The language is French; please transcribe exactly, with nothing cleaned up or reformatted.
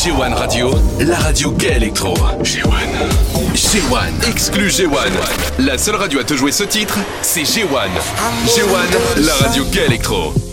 G un Radio, la radio gay électro. G un. G un, exclu G un. La seule radio à te jouer ce titre, c'est G un. G un, la radio gay électro.